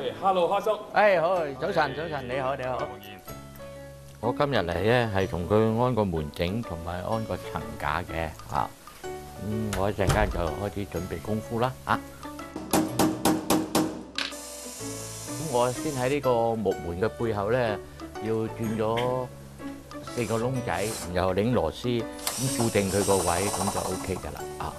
，hello，蝦叔。 好，早晨，你好。我今日嚟咧係同佢安個門頂同埋安個層架嘅嚇。我一陣間就開始準備功夫啦嚇。咁我先喺呢個木門嘅背後咧，要轉咗4個窿仔，然後擰螺絲，咁固定佢個位，咁就 OK 㗎啦啊！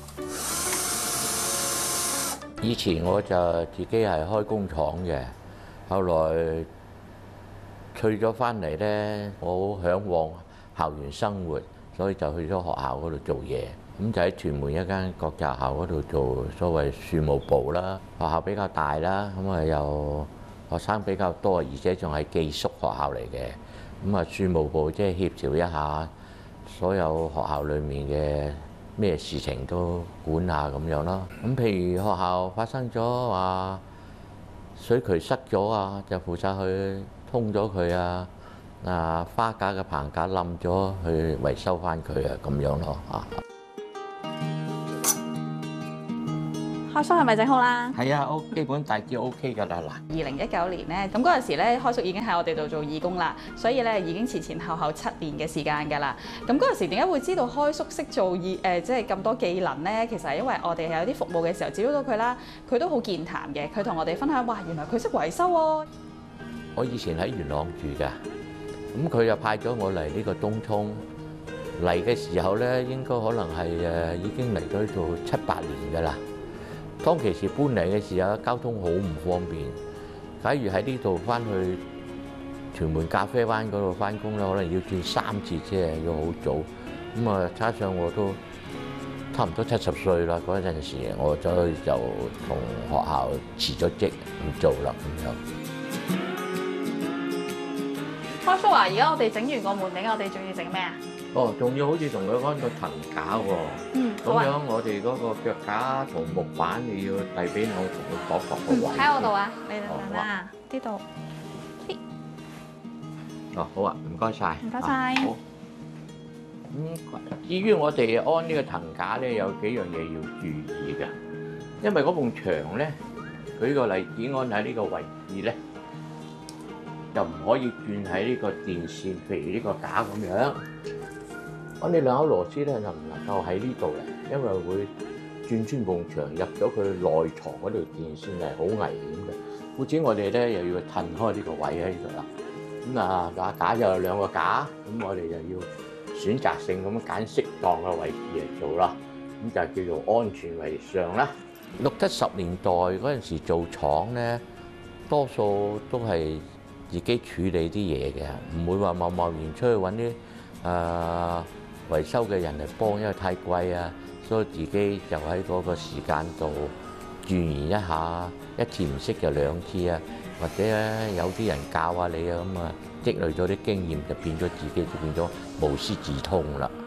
以前我就自己係開工廠嘅，後來退咗翻嚟咧，我好向往校園生活，所以就去咗學校嗰度做嘢。咁就喺屯門一間國際學校嗰度做所謂樹務部啦。學校比較大啦，咁啊又學生比較多，而且仲係寄宿學校嚟嘅。咁啊，樹務部即係協調一下所有學校裡面嘅咩事情都管下咁樣咯。咁譬如學校發生咗話水渠塞咗啊，就負責去通咗佢啊。花架嘅棚架冧咗，去維修翻佢啊，咁樣咯啊。 開叔係咪整好啦？ 係啊，基本大致 OK 㗎啦嗱。 2019年咧，咁嗰陣時咧，開叔已經喺我哋度做義工啦，所以咧已經前後7年嘅時間㗎啦。咁嗰陣時點解會知道開叔識做即係咁多技能咧？其實係因為我哋係有啲服務嘅時候接觸到佢啦，佢都好健談嘅，佢同我哋分享，哇，原來佢識維修喎。 我以前喺元朗住㗎，咁佢就派咗我嚟呢個東涌。嚟嘅時候咧，應該可能係已經嚟到呢度7、8年㗎啦。當其時搬嚟嘅時候，交通好唔方便。假如喺呢度翻去屯門咖啡灣嗰度翻工咧，可能要轉3次車，要好早。咁啊，加上我都差唔多70歲啦，嗰陣時我就同學校辭咗職唔做啦咁樣。 開叔話：而家我哋整完個門頂，我哋仲要整咩啊？ 仲要好似同佢安個層架喎。咁樣我哋嗰個腳架同木板你要遞俾我同佢度個位。 喺我度啊，你等等啦，呢度。 好啊，唔該晒。 唔該晒。 好。至於我哋安呢個層架咧，有幾樣嘢要注意嘅，因為嗰埲牆咧，舉個例子安喺呢個位置咧，就唔可以轉喺呢個電線，譬如呢個架咁樣。我哋兩口螺絲咧就唔能夠喺呢度嚟，因為會轉穿埲牆入咗佢內床嗰條電線係好危險嘅。故此我哋咧又要褪開呢個位喺度啦。咁架就有2個架，咁我哋就要選擇性咁揀適當嘅位置嚟做啦。咁就叫做安全為上啦。60、70年代嗰陣時做廠咧，多數都係自己處理啲嘢嘅，唔會話貿貿然出去揾啲維修嘅人嚟幫，因為太貴啊，所以自己就喺嗰個時間度鑽研一下，一次唔識就2次啊，或者有啲人教下你啊，咁啊積累咗啲經驗，就變咗自己就變咗無師自通啦。